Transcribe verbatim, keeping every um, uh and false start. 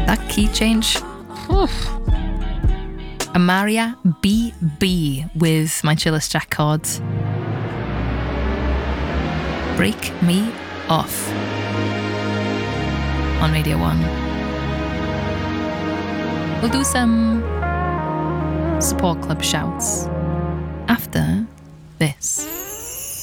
That key change. Oof. Amaria B B with my Chillis Jack chords. Break Me Off on Radio one. We'll do some support club shouts after this.